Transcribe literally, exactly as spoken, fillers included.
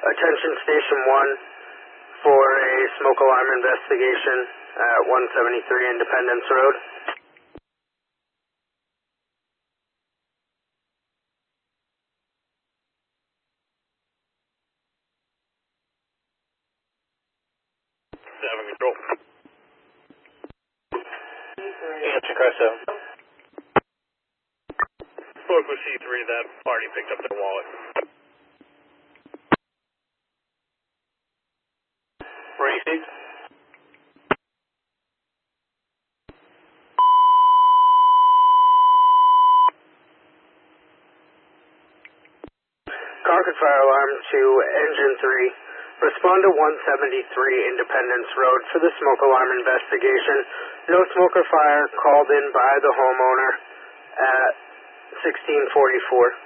Attention Station one for a smoke alarm investigation at one seventy-three Independence Road. Seven control. Answer car seven. Spoke with C three, that party picked up their wallet. Received. Concord Fire Alarm to Engine three. Respond to one seventy-three Independence Road for the smoke alarm investigation. No smoke or fire called in by the homeowner at sixteen forty-four.